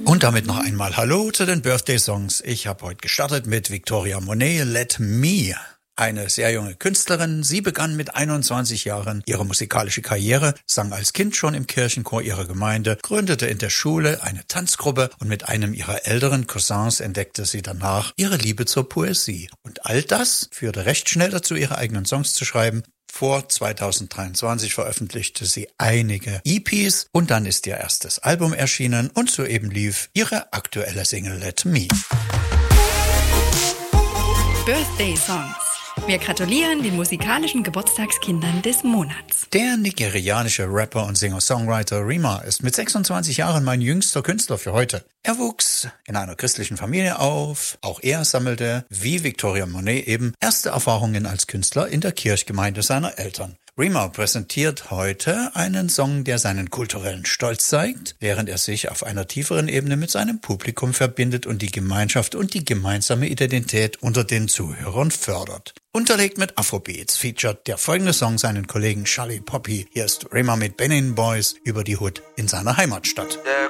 Und damit noch einmal Hallo zu den Birthday-Songs. Ich habe heute gestartet mit Victoria Monet, Let Me. Eine sehr junge Künstlerin. Sie begann mit 21 Jahren ihre musikalische Karriere, sang als Kind schon im Kirchenchor ihrer Gemeinde, gründete in der Schule eine Tanzgruppe und mit einem ihrer älteren Cousins entdeckte sie danach ihre Liebe zur Poesie. Und all das führte recht schnell dazu, ihre eigenen Songs zu schreiben. Vor 2023 veröffentlichte sie einige EPs und dann ist ihr erstes Album erschienen und soeben lief ihre aktuelle Single Let Me. Birthday Songs. Wir gratulieren den musikalischen Geburtstagskindern des Monats. Der nigerianische Rapper und Singer-Songwriter Rema ist mit 26 Jahren mein jüngster Künstler für heute. Er wuchs in einer christlichen Familie auf. Auch er sammelte, wie Victoria Monet eben, erste Erfahrungen als Künstler in der Kirchgemeinde seiner Eltern. Rema präsentiert heute einen Song, der seinen kulturellen Stolz zeigt, während er sich auf einer tieferen Ebene mit seinem Publikum verbindet und die Gemeinschaft und die gemeinsame Identität unter den Zuhörern fördert. Unterlegt mit Afrobeats featuret der folgende Song seinen Kollegen Charlie Poppy. Hier ist Rema mit Benin Boys über die Hood in seiner Heimatstadt. Der